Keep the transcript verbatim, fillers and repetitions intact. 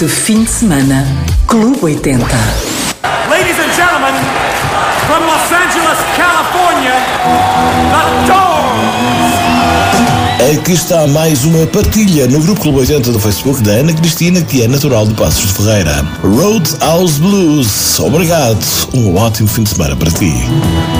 De fim de semana, Clube oitenta. Ladies and gentlemen, from Los Angeles, California, The Doors. Aqui está mais uma partilha no Grupo Clube oitenta do Facebook da Ana Cristina, que é natural de Passos de Ferreira. Roadhouse Blues. Obrigado. Um ótimo fim de semana para ti.